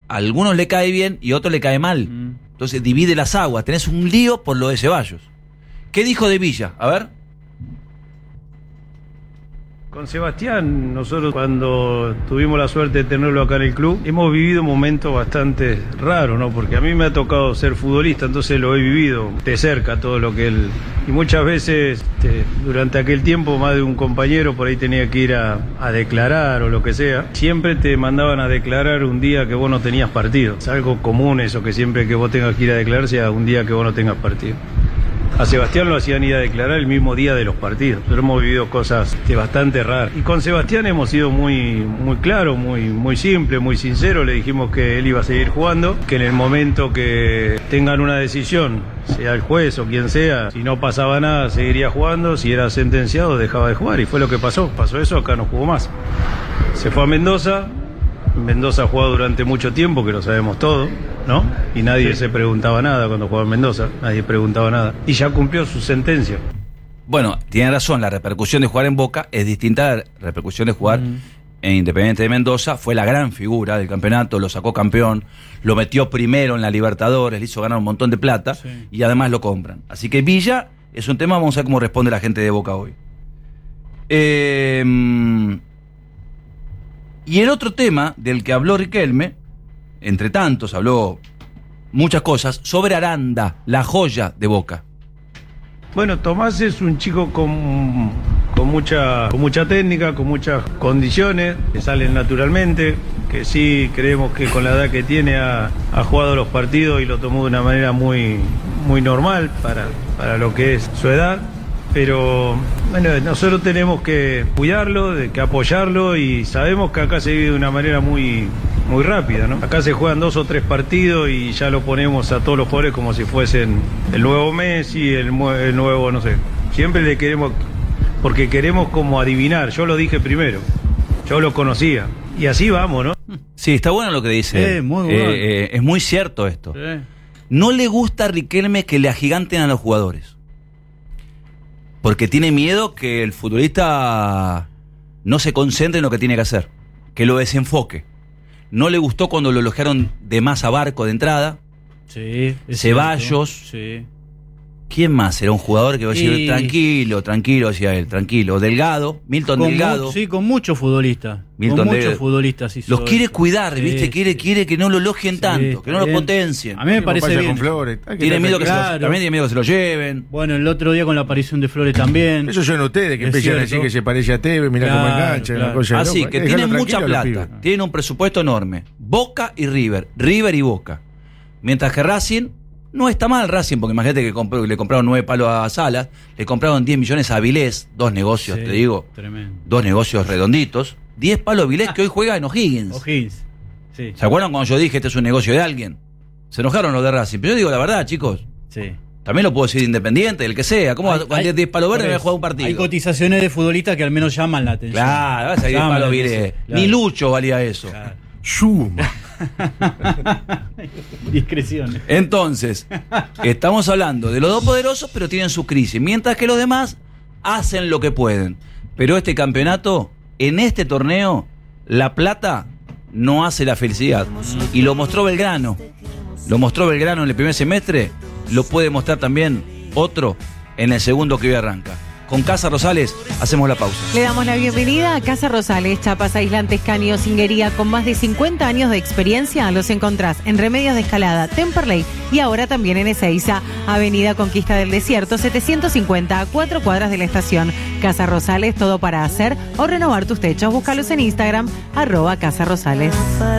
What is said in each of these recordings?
a algunos le cae bien y a otros le cae mal. Entonces divide las aguas. Tenés un lío por lo de Ceballos. ¿Qué dijo de Villa? A ver. Con Sebastián, nosotros cuando tuvimos la suerte de tenerlo acá en el club, hemos vivido momentos bastante raros, ¿no? Porque a mí me ha tocado ser futbolista, entonces lo he vivido de cerca todo lo que él... Y muchas veces, durante aquel tiempo, más de un compañero por ahí tenía que ir a declarar o lo que sea. Siempre te mandaban a declarar un día que vos no tenías partido. Es algo común eso, que siempre que vos tengas que ir a declarar sea un día que vos no tengas partido. A Sebastián lo hacían ir a declarar el mismo día de los partidos. Nosotros hemos vivido cosas bastante raras. Y con Sebastián hemos sido muy claros, muy simple, muy sincero. Le dijimos que él iba a seguir jugando, que en el momento que tengan una decisión, sea el juez o quien sea, si no pasaba nada, seguiría jugando. Si era sentenciado, dejaba de jugar. Y fue lo que pasó. Pasó eso, acá no jugó más. Se fue a Mendoza. Mendoza ha jugado durante mucho tiempo, que lo sabemos todo, ¿no? Y nadie se preguntaba nada cuando jugaba en Mendoza, nadie preguntaba nada. Y ya cumplió su sentencia. Bueno, tiene razón, la repercusión de jugar en Boca es distinta a la repercusión de jugar en Independiente de Mendoza. Fue la gran figura del campeonato, lo sacó campeón, lo metió primero en la Libertadores, le hizo ganar un montón de plata y además lo compran. Así que Villa es un tema, vamos a ver cómo responde la gente de Boca hoy. Y el otro tema del que habló Riquelme, entre tantos, habló muchas cosas, sobre Aranda, la joya de Boca. Bueno, Tomás es un chico con mucha técnica, con muchas condiciones, que salen naturalmente, que sí creemos que con la edad que tiene ha jugado los partidos y lo tomó de una manera muy normal para lo que es su edad. Pero bueno, nosotros tenemos que cuidarlo, que apoyarlo, y sabemos que acá se vive de una manera muy rápida, ¿no? Acá se juegan 2 o 3 partidos y ya lo ponemos a todos los jugadores como si fuesen el nuevo Messi, el nuevo, no sé. Siempre le queremos, porque queremos como adivinar. Yo lo dije primero, yo lo conocía. Y así vamos, ¿no? Sí, está bueno lo que dice. Muy bueno. Es muy cierto esto. No le gusta a Riquelme que le agiganten a los jugadores. Porque tiene miedo que el futbolista no se concentre en lo que tiene que hacer, que lo desenfoque. No le gustó cuando lo elogiaron de más a Barco de entrada. Sí. Ceballos. Sí. ¿Quién más? Era un jugador que va a decir tranquilo, decía él, tranquilo. Delgado, Milton Delgado. Sí, con muchos futbolistas. Con muchos futbolistas. Los quiere cuidar, ¿viste? Quiere que no lo elogien tanto, que no lo potencien. A mí me parece bien. Con Flores. Tiene miedo también tiene miedo que se lo lleven. Bueno, el otro día con la aparición de Flores también. Eso yo noté, de que empiezan a decir que se parece a Tevez, mirá cómo engancha. Una cosa así loca. que tienen mucha plata, tienen un presupuesto enorme. Boca y River y Boca. Mientras que Racing... No está mal Racing, porque imagínate que le compraron 9 palos a Salas, le compraron 10 millones a Avilés, 2 negocios, te digo. Tremendo. 2 negocios redonditos. 10 palos a Avilés que hoy juega en O'Higgins. Sí. ¿Se acuerdan cuando yo dije este es un negocio de alguien? Se enojaron los de Racing. Pero yo digo la verdad, chicos. Sí. También lo puedo decir Independiente, el que sea. ¿Cómo con 10 palos verdes me voy a jugar un partido? Hay cotizaciones de futbolistas que al menos llaman la atención. Claro, vas a ir 10 palos a Avilés. Ni Lucho valía eso. Claro. Suma. Discreción. Entonces, estamos hablando de los dos poderosos, pero tienen su crisis. Mientras que los demás hacen lo que pueden. Pero este campeonato, en este torneo, la plata no hace la felicidad. Y lo mostró Belgrano. Lo mostró Belgrano en el primer semestre. Lo puede mostrar también otro en el segundo que hoy arranca. Con Casa Rosales hacemos la pausa. Le damos la bienvenida a Casa Rosales, chapas, aislantes, caños, cinguería. Con más de 50 años de experiencia, los encontrás en Remedios de Escalada, Temperley y ahora también en Ezeiza, Avenida Conquista del Desierto, 750, a 4 cuadras de la estación. Casa Rosales, todo para hacer o renovar tus techos. Búscalos en Instagram, @Casa Rosales.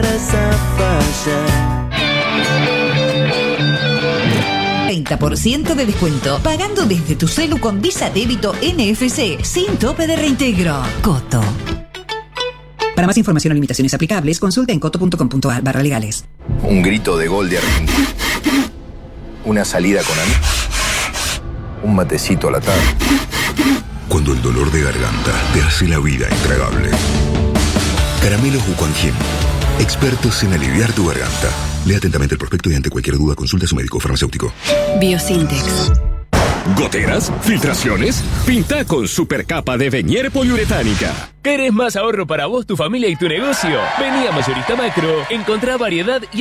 30% de descuento, pagando desde tu celu con Visa Débito NFC, sin tope de reintegro. Coto. Para más información o limitaciones aplicables, consulta en coto.com.ar/legales. Un grito de gol de Argentina. Una salida con amigos. Un matecito a la tarde. Cuando el dolor de garganta te hace la vida intragable. Caramelos Bucanjim. Expertos en aliviar tu garganta. Lea atentamente el prospecto y ante cualquier duda consulte a su médico farmacéutico. Biosintex. ¿Goteras? ¿Filtraciones? Pinta con supercapa de Venier poliuretánica. ¿Querés más ahorro para vos, tu familia y tu negocio? Vení a Mayorista Macro, encontrá variedad y